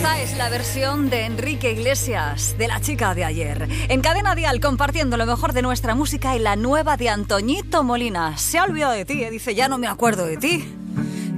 Esta es la versión de Enrique Iglesias, de La chica de ayer. En Cadena Dial, compartiendo lo mejor de nuestra música y la nueva de Antoñito Molina. Se ha olvidado de ti, dice, ya no me acuerdo de ti.